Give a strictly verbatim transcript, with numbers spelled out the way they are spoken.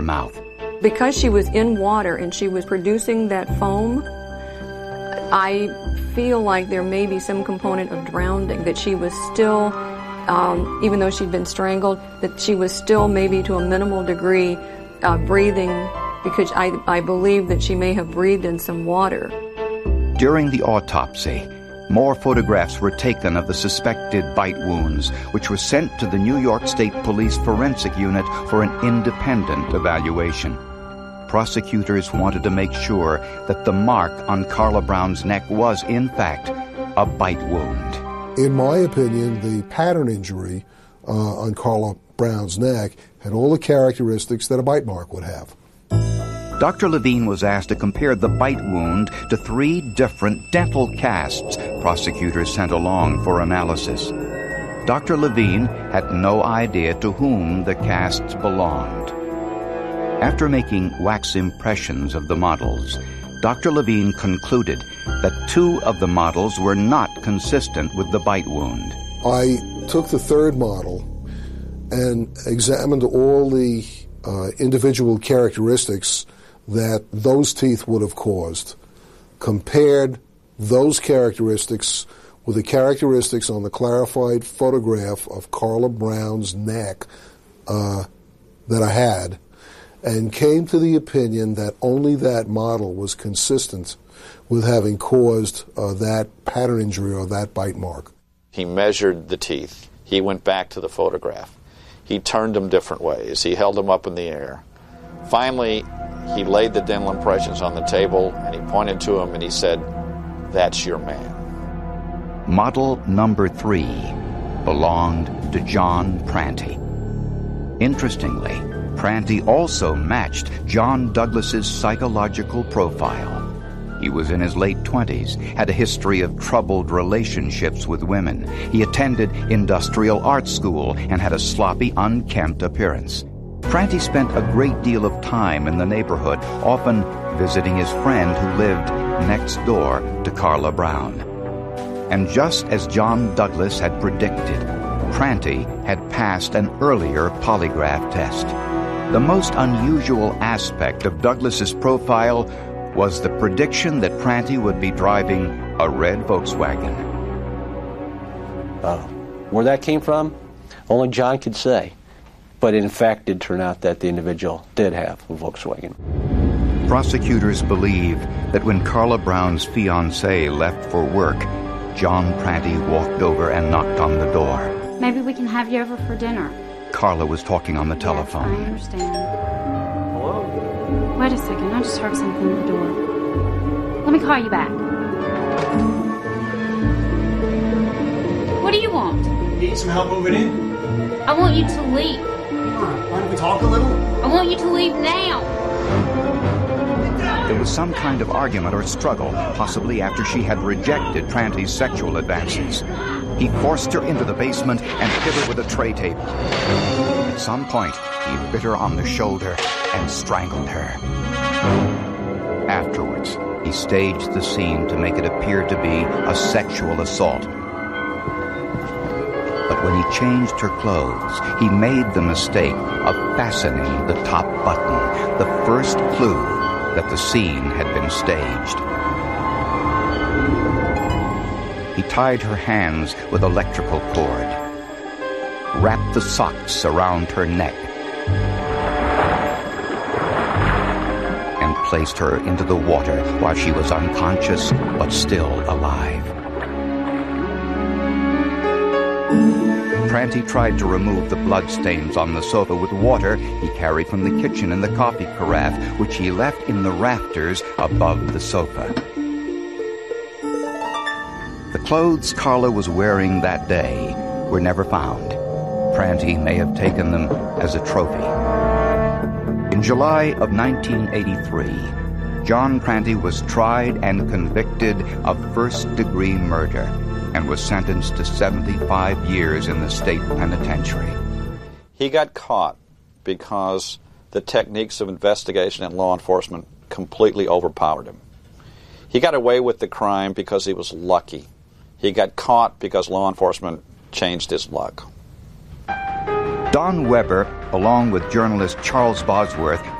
mouth. Because she was in water and she was producing that foam, I feel like there may be some component of drowning, that she was still, um, even though she'd been strangled, that she was still maybe to a minimal degree uh, breathing, because I, I believe that she may have breathed in some water. During the autopsy, more photographs were taken of the suspected bite wounds, which were sent to the New York State Police Forensic Unit for an independent evaluation. Prosecutors wanted to make sure that the mark on Carla Brown's neck was, in fact, a bite wound. In my opinion, the pattern injury uh, on Carla Brown's neck had all the characteristics that a bite mark would have. Doctor Levine was asked to compare the bite wound to three different dental casts prosecutors sent along for analysis. Doctor Levine had no idea to whom the casts belonged. After making wax impressions of the models, Doctor Levine concluded that two of the models were not consistent with the bite wound. I took the third model and examined all the uh, individual characteristics that those teeth would have caused, compared those characteristics with the characteristics on the clarified photograph of Carla Brown's neck uh, that I had, and came to the opinion that only that model was consistent with having caused uh, that pattern injury or that bite mark. He measured the teeth. He went back to the photograph. He turned them different ways. He held them up in the air. Finally, he laid the dental impressions on the table, and he pointed to them and he said, "That's your man." Model number three belonged to John Prantey. Interestingly, Prantey also matched John Douglas's psychological profile. He was in his late twenties, had a history of troubled relationships with women. He attended industrial art school and had a sloppy, unkempt appearance. Prantey spent a great deal of time in the neighborhood, often visiting his friend who lived next door to Carla Brown. And just as John Douglas had predicted, Prantey had passed an earlier polygraph test. The most unusual aspect of Douglas's profile was the prediction that Prantey would be driving a red Volkswagen. Uh, where that came from, only John could say. But in fact, it turned out that the individual did have a Volkswagen. Prosecutors believe that when Carla Brown's fiancé left for work, John Prantey walked over and knocked on the door. Maybe we can have you over for dinner. Carla was talking on the telephone. Yes, I understand. Hello? Wait a second, I just heard something at the door. Let me call you back. What do you want? Need some help moving in? I want you to leave. Why don't we talk a little? I want you to leave now. There was some kind of argument or struggle, possibly after she had rejected Prantey's sexual advances. He forced her into the basement and hit her with a tray table. At some point, he bit her on the shoulder and strangled her. Afterwards, he staged the scene to make it appear to be a sexual assault. But when he changed her clothes, he made the mistake of fastening the top button, the first clue that the scene had been staged. He tied her hands with electrical cord, wrapped the socks around her neck, and placed her into the water while she was unconscious but still alive. Prantey tried to remove the bloodstains on the sofa with water he carried from the kitchen in the coffee carafe, which he left in the rafters above the sofa. The clothes Carla was wearing that day were never found. Prantey may have taken them as a trophy. In July of nineteen eighty-three, John Prantey was tried and convicted of first-degree murder and was sentenced to seventy-five years in the state penitentiary. He got caught because the techniques of investigation and law enforcement completely overpowered him. He got away with the crime because he was lucky. He got caught because law enforcement changed his luck. Don Weber, along with journalist Charles Bosworth,